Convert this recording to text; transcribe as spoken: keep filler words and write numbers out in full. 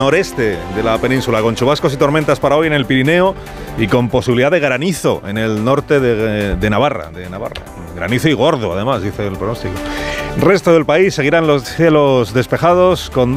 noreste de la península, con chubascos y tormentas para hoy en el Pirineo y con posibilidad de granizo en el norte de, de Navarra, de Navarra. Granizo y gordo, además, dice el pronóstico. El resto del país seguirán los cielos despejados con